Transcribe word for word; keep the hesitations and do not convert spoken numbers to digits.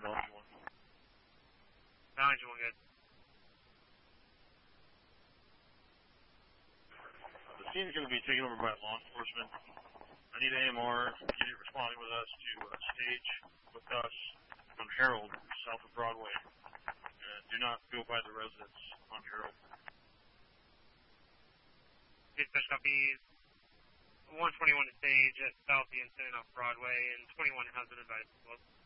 Bounty one. Bounty one, good. The scene's going to be taken over by law enforcement. I need A M R unit responding with us to uh, stage with us on Harold, south of Broadway. Uh, do not go by the residence on Harold. Dispatch copy. one twenty-one to stage at South the incident off Broadway, and twenty-one has been advised as well.